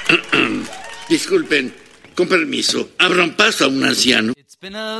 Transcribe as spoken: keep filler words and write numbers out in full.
Disculpen, con permiso, abran paso a un anciano.